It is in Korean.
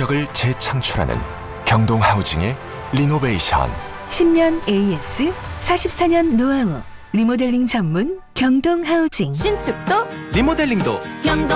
품격을 재창출하는 경동하우징의 리노베이션. 10년 AS, 44년 노하우, 리모델링 전문 경동하우징. 신축도 리모델링도 경동